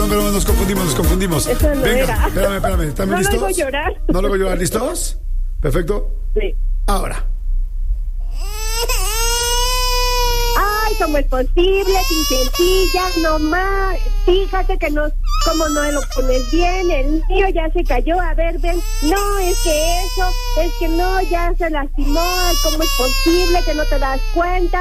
nos confundimos. Eso no Venga, era. espérame. ¿Están listos? No lo hago llorar. No lo hago llorar. ¿Listos? Perfecto. Sí. Ahora. Ay, ¿cómo es posible? Sin sencillas, nomás. Fíjate que no, como no lo pones bien, el niño ya se cayó. A ver, ven. No, es que no, ya se lastimó. ¿Cómo es posible que no te das cuenta?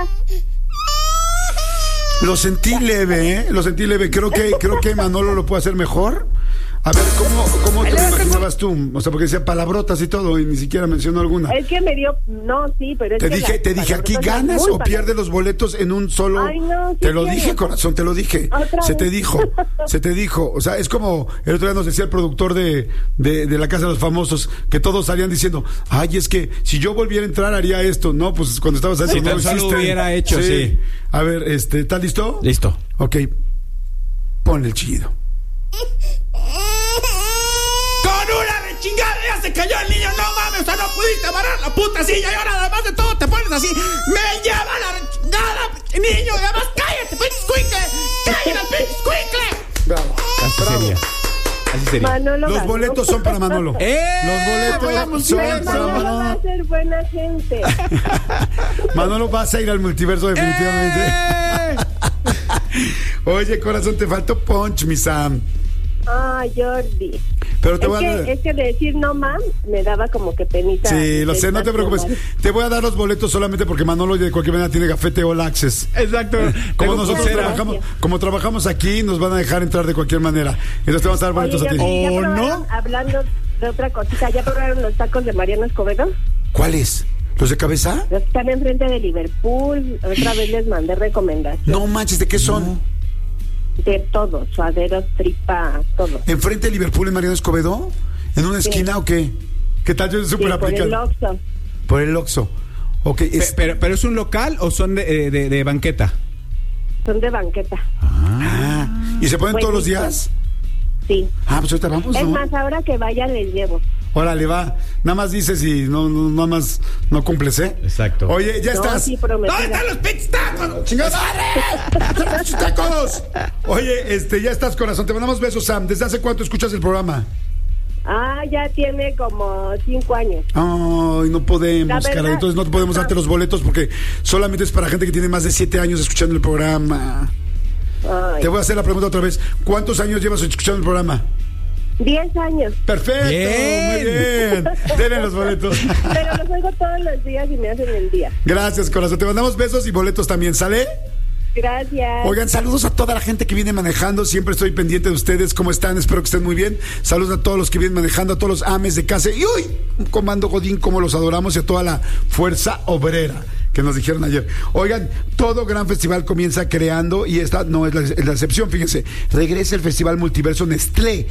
Lo sentí leve, ¿eh? Lo sentí leve. Creo que Manolo lo puede hacer mejor. A ver, ¿cómo te lo imaginabas tú? O sea, porque decía palabrotas y todo y ni siquiera mencionó alguna. Es que me dio... No, sí, pero es Te dije, aquí ganas o pierdes los boletos en un solo... Ay, no, sí te lo quiero. dije, corazón, te lo dije. Se te dijo. O sea, es como el otro día nos decía el productor de La Casa de los Famosos, que todos salían diciendo, ay, es que si yo volviera a entrar haría esto. No, pues cuando estabas ahí... Si tan solo hubiera hecho, sí. A ver, ¿estás listo? Listo. Ok. Ponle el chillido. Con una rechingada ya se cayó el niño, no mames, o sea, no pudiste amarrar la puta silla y ahora además de todo te pones así, me lleva la rechingada, niño, y además cállate, pinche escuincle, cállate, pinche escuincle. Bravo. Así sería. Manolo Los ganó. boletos son para Manolo. Los boletos son para Manolo va Manolo. a ser buena gente. Manolo, vas a ir al multiverso definitivamente. Oye, corazón, te faltó punch, mi Sam. Ay, Jordi. Pero te voy a dar... Es que de decir no mam me daba como que penita. Sí, lo sé, no te preocupes. Te voy a dar los boletos solamente porque Manolo de cualquier manera tiene gafete All Access. Exacto. Como nosotros trabajamos aquí, nos van a dejar entrar de cualquier manera. Entonces te vas a dar boletos a ti. ¿O no? Hablando de otra cosita, ¿ya probaron los tacos de Mariano Escobedo? ¿Cuáles? ¿Los de cabeza? Los que están enfrente de Liverpool. Otra vez les mandé recomendación. No manches, ¿de qué son? De todo, suaderos, tripa, todo. ¿Enfrente de Liverpool en Mariano Escobedo? ¿En una esquina o qué? ¿Qué tal? Yo súper aplicado. Por el Oxxo. Ok. ¿Pero es un local o son de banqueta? Son de banqueta. ¿Y se ponen todos los días? Sí. Pues ahorita vamos, ¿no? Es más, ahora que vaya les llevo. Órale, va. Nada más dices y nada más no cumples, ¿eh? Exacto. Oye, ya estás. Sí, ¿Dónde están los pinches tacos? ¡Chingados! ¡Tacos! Oye, ya estás, corazón. Te mandamos besos, Sam. ¿Desde hace cuánto escuchas el programa? Ya tiene como 5 años. Ay, no podemos, cara. Entonces no podemos darte los boletos porque solamente es para gente que tiene más de 7 años escuchando el programa. Ay. Te voy a hacer la pregunta otra vez. ¿Cuántos años llevas escuchando el programa? 10 años. Perfecto, bien. Muy bien. Denle los boletos. Pero los oigo todos los días y me hacen el día. Gracias, corazón. Te mandamos besos y boletos también, ¿sale? Gracias. Oigan, saludos a toda la gente que viene manejando. Siempre estoy pendiente de ustedes. ¿Cómo están? Espero que estén muy bien. Saludos a todos los que vienen manejando, a todos los ames de casa. Y hoy, un comando Godín, como los adoramos, y a toda la fuerza obrera que nos dijeron ayer. Oigan, todo gran festival comienza creando, y esta no es la excepción, fíjense. Regresa el Festival Multiverso Nestlé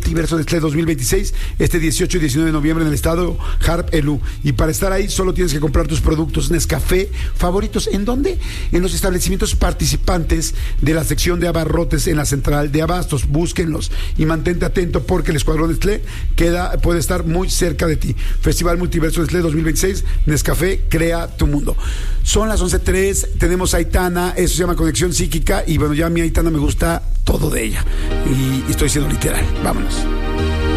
2026, este 18 y 19 de noviembre en el estado Harp Elú. Y para estar ahí solo tienes que comprar tus productos Nescafé favoritos. ¿En dónde? En los establecimientos participantes de la sección de abarrotes en la central de abastos. Búsquenlos y mantente atento porque el Escuadrón Nestlé puede estar muy cerca de ti. Festival Multiverso Nestlé 2026, Nescafé, crea tu mundo. Son las 11:03, tenemos a Aitana, eso se llama Conexión Psíquica, y bueno, ya a mí Aitana me gusta todo de ella, y estoy siendo literal. Vámonos.